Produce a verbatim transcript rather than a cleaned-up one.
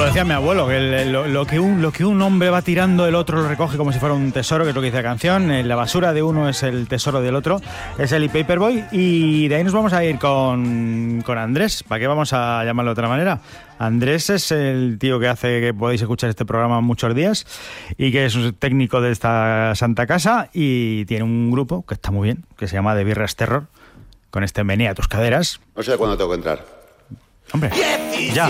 decía mi abuelo, que el, lo, lo, que un, lo que un hombre va tirando, el otro lo recoge como si fuera un tesoro, que es lo que dice la canción. Eh, la basura de uno es el tesoro del otro. Es el Paperboy. Y de ahí nos vamos a ir con, con Andrés. ¿Para qué vamos a llamarlo de otra manera? Andrés es el tío que hace que podéis escuchar este programa muchos días y que es un técnico de esta santa casa y tiene un grupo que está muy bien, que se llama The Birras Terror, con este Menea tus caderas. No sé cuándo tengo que entrar. Hombre, ya.